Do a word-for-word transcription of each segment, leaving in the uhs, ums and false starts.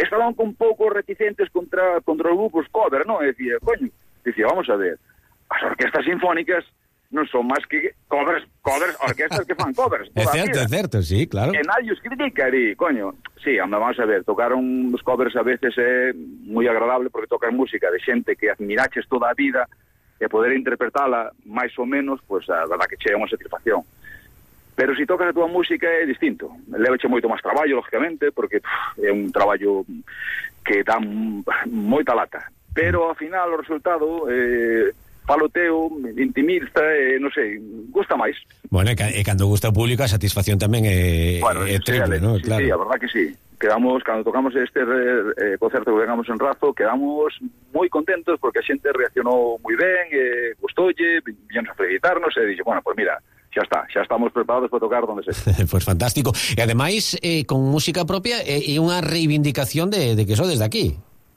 estaban un pouco reticentes contra contra os grupos cover, non? E dicía, coño, dicía, vamos a ver, as orquestas sinfónicas non son máis que covers, covers, orquestas que fan covers. É certo, é certo, sí, claro. E nadie os critica, di, coño, sí, vamos a ver, tocar uns covers a veces é moi agradable porque tocan música de xente que admiraches toda a vida e poder interpretala máis ou menos, pois a verdad que che é unha satisfacción. Pero se si tocas a tua música é distinto. Levache moito máis traballo, lógicamente, porque pff, é un traballo que dá moita lata. Pero, ao final, o resultado... Eh, falo teu, intimista, eh, non sei, gusta máis. Bueno, e, e cando gusta o público a satisfacción tamén é, bueno, é triple, sí, ¿no? Sí, claro. Sí, a verdad que sí. Quedamos, cando tocamos este eh, concerto que vengamos en Razo, quedamos moi contentos porque a xente reaccionou moi ben, eh, gustoulle, viñeron a felicitarnos e dixo, bueno, pues mira, xa está, xa estamos preparados para tocar donde se. Pues fantástico. E ademais, eh, con música propia e eh, unha reivindicación de, de que sodes de aquí.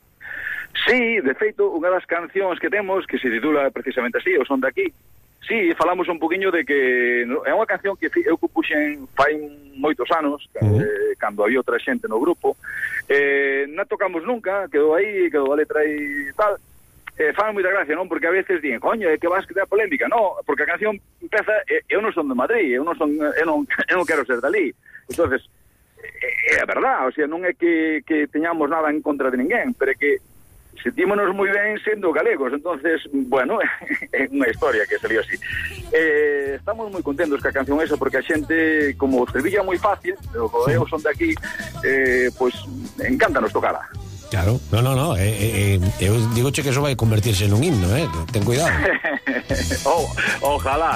Sí, de feito, unha das cancións que temos, que se titula precisamente así, o son de aquí, sí, falamos un poquinho de que é unha canción que eu compuxen fai moitos anos, uh-huh. eh, cando había outra xente no grupo, eh, non tocamos nunca, quedou aí, quedou a letra aí tal, eh, fan moita gracia, non? Porque a veces dicen, coño, é que vas que da polémica, non, porque a canción empeza, eh, eu non son de Madrid, eu non son, eu non, eu non quero ser dali, entonces é a verdad, o sea, non é que, que teñamos nada en contra de ninguén, pero é que sentímonos moi ben sendo galegos, entonces, bueno, é unha historia que salió así. Eh, estamos moi contentos ca canción esa, porque a xente, como estribilla moi fácil, o eu son de aquí, eh, pois, encántanos tocala. Claro, no, no, no, eh, eh, eu digo che que eso vai convertirse nun himno, eh, ten cuidado. oh, ojalá.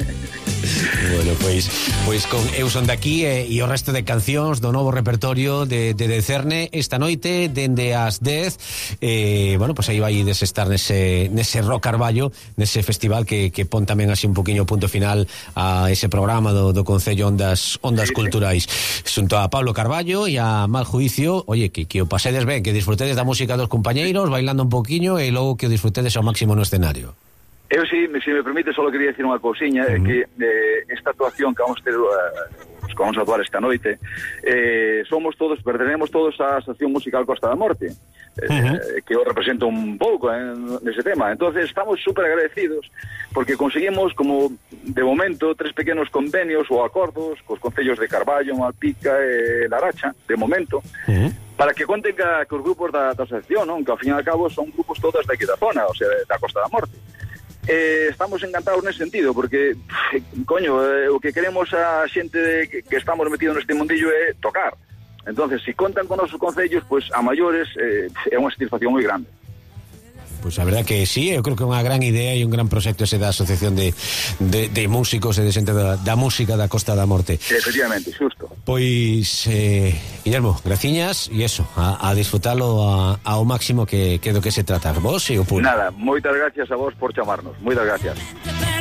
Bueno, pois pois con Eu son de aquí e, e o resto de cancións do novo repertorio de, de, de Cerne esta noite, dende as dez, eh, bueno, pois aí vai desestar nese, nese Rock Carballo, nese festival que, que pon tamén así un poquinho punto final a ese programa do, do Concello Ondas, Ondas sí, Culturais. Sí. Xunto a Pablo Carballo e a Mal Juicio, oye, que, que o pasedes ben, que disfrutedes da música dos compañeiros, bailando un poquinho e logo que o disfrutedes ao máximo no escenario. Eu, si, se me permite, só quería decir unha cousiña, uh-huh. que eh, esta actuación que vamos ter, uh, que vamos a actuar esta noite, eh, somos todos, pertenecemos todos á Asociación Musical Costa da Morte, eh, uh-huh. que eu represento un pouco eh, nese tema. Entonces estamos super agradecidos porque conseguimos, como de momento, tres pequenos convenios ou acordos cos concellos de Carballo, Malpica e Laracha, de momento, uh-huh. para que conten ca, que os grupos da, da asociación, non? Que ao fin e ao cabo son grupos todas daqui da zona, o sea, da Costa da Morte. Eh, estamos encantados nese sentido porque, pff, coño, eh, o que queremos a xente de, que, que estamos metidos neste mundillo é tocar. Entonces, se si contan con nosos concellos, pues a maiores eh, é unha satisfacción moi grande. Pois a verdad que sí, eu creo que é unha gran idea e un gran proxecto ese da Asociación de, de, de Músicos e de xente da, da música da Costa da Morte. Efectivamente, xusto. Pois, eh, Guillermo, graciñas e eso, a, a disfrutalo a, ao máximo que, que do que se trata. Vos e o público. Nada, moitas gracias a vos por chamarnos. Moitas gracias.